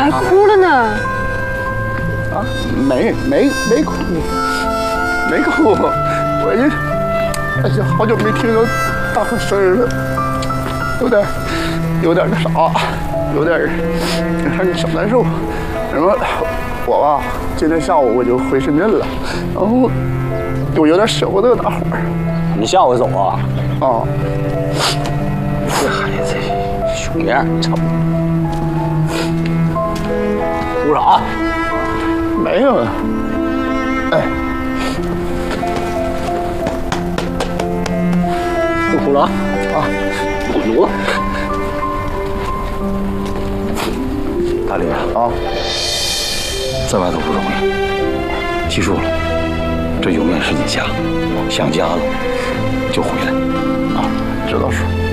还哭了呢？ 啊，没哭，没哭，我这哎呀，好久没听到大伙声儿了，有点那啥，有点看你小难受。什么？我吧，今天下午我就回深圳了，然后我有点舍不得大伙儿。 你下午走啊？ 啊， 这孩子熊样，操！哭啥？ 没有。哎， 不哭了啊！滚犊子！大林啊， 在外头不容易，记住了，这永远是你家。想家了就回来啊！ 知道叔。